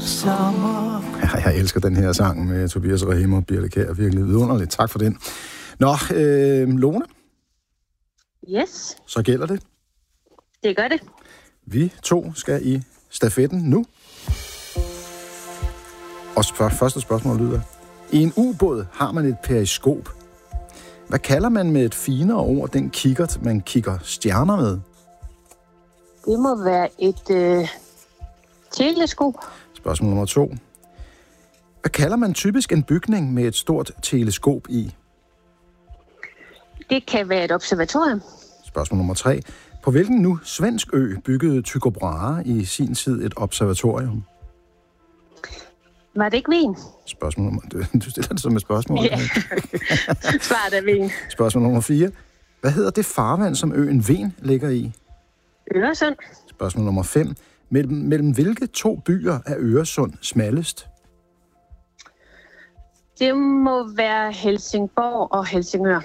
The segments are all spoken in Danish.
sommer. Ja, jeg elsker den her sang med Tobias Rahim og Birte Kjær. Virkelig vidunderligt. Tak for den. Nå, Lone? Yes. Så gælder det. Det gør det. Vi to skal i stafetten nu. Og første spørgsmål lyder: i en ubåd har man et periskop. Hvad kalder man med et finere ord den kikkert, man kigger stjerner med? Det må være et teleskop. Spørgsmål nummer 2. Hvad kalder man typisk en bygning med et stort teleskop i? Det kan være et observatorium. Spørgsmål nummer 3. På hvilken nu svensk ø byggede Tycho Brahe i sin tid et observatorium? Var det ikke Wien? Spørgsmål nummer... Du stiller det som et spørgsmål. Ja, svaret er Wien. Spørgsmål nummer 4. Hvad hedder det farvand, som øen Hven ligger i? Øresund. Spørgsmål nummer 5. Mellem hvilke 2 byer er Øresund smallest? Det må være Helsingborg og Helsingør.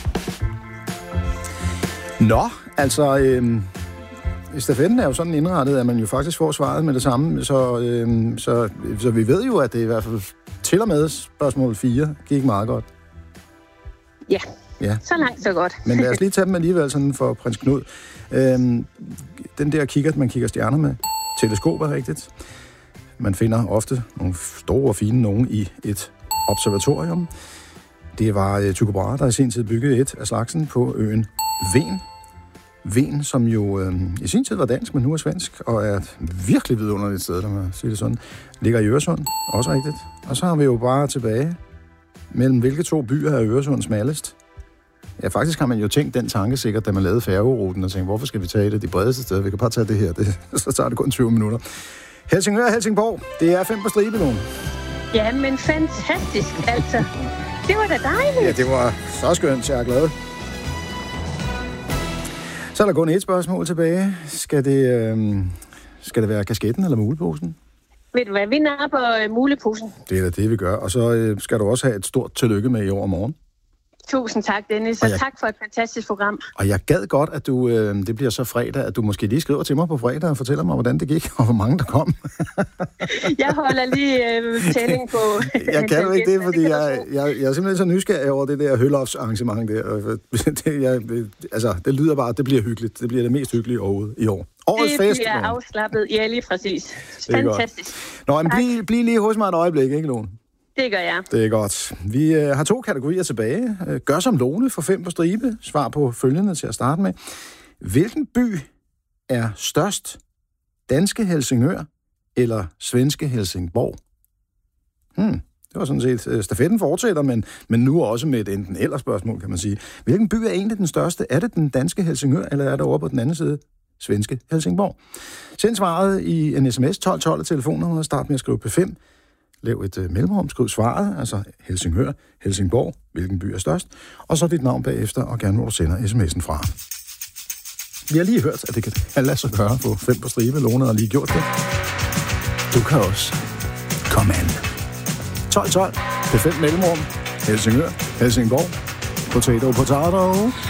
Nå, altså... Stafetten er jo sådan indrettet, at man jo faktisk får svaret med det samme, så vi ved jo, at det i hvert fald til og med spørgsmål 4 gik meget godt. Ja, så langt så godt. Men lad os lige tage dem alligevel sådan for prins Knud. Den der kikkert, man kigger stjerner med, teleskop er rigtigt. Man finder ofte nogle store og fine nogen i et observatorium. Det var Tycho Brahe, der i sin tid byggede et af slagsen på øen Hven. Hven, som jo i sin tid var dansk, men nu er svensk, og er et virkelig vidunderligt sted, lad mig sige det sådan. Ligger i Øresund, også rigtigt. Og så har vi jo bare tilbage, mellem hvilke 2 byer er Øresund smallest? Ja, faktisk har man jo tænkt den tanke sikkert, da man lavede færgeruten, og tænkte, hvorfor skal vi tage det de bredeste steder? Vi kan bare tage det her, så tager det kun 20 minutter. Helsingør og Helsingborg, det er 5 på stribe nu. Ja, men fantastisk, altså. Det var da dejligt. Ja, det var så skønt, jeg er glad. Så er der kun et spørgsmål tilbage. Skal det være kasketten eller muleposen? Ved du hvad, vi napper muleposen. Det er da det, vi gør. Og så skal du også have et stort tillykke med i morgen. Tusind tak, Dennis, og tak for et fantastisk program. Og jeg gad godt, at du, det bliver så fredag, at du måske lige skriver til mig på fredag og fortæller mig, hvordan det gik, og hvor mange der kom. Jeg holder lige tælling på... Jeg kan jo ikke det, fordi jeg er simpelthen så nysgerrig over det der Høllofs arrangement der. Det lyder bare, at det bliver hyggeligt. Det bliver det mest hyggelige overhovedet i år. Årets fest. Det bliver afslappet, ja, lige præcis. Fantastisk. Nå, men bliv lige hos mig et øjeblik, ikke, Lone? Det gør jeg. Det er godt. Vi har 2 kategorier tilbage. Gør som Lone for 5 på stribe. Svar på følgende til at starte med. Hvilken by er størst? Danske Helsingør eller svenske Helsingborg? Det var sådan set... Stafetten fortsætter, men nu også med et enten eller spørgsmål, kan man sige. Hvilken by er egentlig den største? Er det den danske Helsingør, eller er det over på den anden side svenske Helsingborg? Send svaret i en sms 1212 af telefonnummeret. Start med at skrive P5. Lav et mellemrum, skriv svaret, altså Helsingør, Helsingborg, hvilken by er størst, og så dit navn bagefter, og gerne hvor du sender sms'en fra. Vi har lige hørt, at det kan lade sig gøre på 5 på stribe. Lone har lige gjort det. Du kan også komme an. 1212, P5 mellemrum, Helsingør, Helsingborg, potato, potato.